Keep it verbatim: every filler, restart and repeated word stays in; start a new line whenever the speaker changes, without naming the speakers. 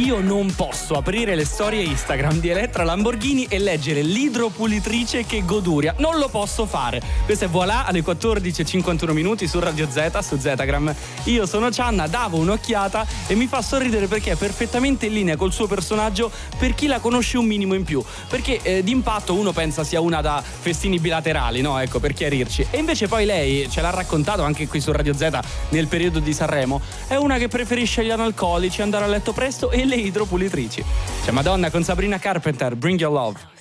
io non posso aprire le storie Instagram di Elettra Lamborghini e leggere l'idropulitrice che goduria. Non lo posso fare. Questo è Voilà alle quattordici e cinquantuno minuti su Radio Z, su Zetagram. Io sono Cianna, davo un'occhiata e mi fa sorridere perché è perfettamente in linea col suo personaggio per chi la conosce un minimo in più. Perché eh, d'impatto uno pensa sia una da festini bilaterali, no? Ecco, per chiarirci. E invece poi lei, ce l'ha raccontato anche qui su Radio Z nel periodo di Sanremo, è una che preferisce gli analcolici, andare a letto presto e le idropulitrici. Cioè Madonna con Sabrina Carpenter, Bring Your Love.